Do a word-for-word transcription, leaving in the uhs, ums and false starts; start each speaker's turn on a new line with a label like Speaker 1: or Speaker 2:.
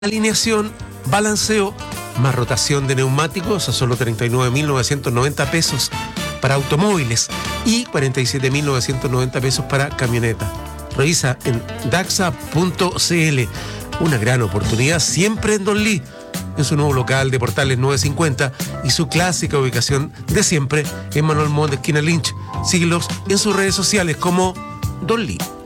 Speaker 1: alineación, balanceo, más rotación de neumáticos a solo treinta y nueve mil novecientos noventa pesos para automóviles y cuarenta y siete mil novecientos noventa pesos para camionetas. Revisa en daxa punto cl. Una gran oportunidad siempre en Don Lee, en su nuevo local de Portales novecientos cincuenta y su clásica ubicación de siempre en Manuel Montt, esquina Lynch. Síguelos en sus redes sociales como Don Lee.